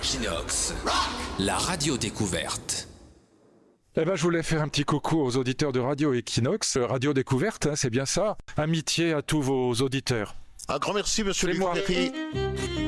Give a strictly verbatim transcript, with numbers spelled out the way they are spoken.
Equinox, la radio découverte. Eh ben, je voulais faire un petit coucou aux auditeurs de Radio Equinox, Radio Découverte, hein, c'est bien ça. Amitié à tous vos auditeurs. Un grand merci, monsieur C'est moi. Luc.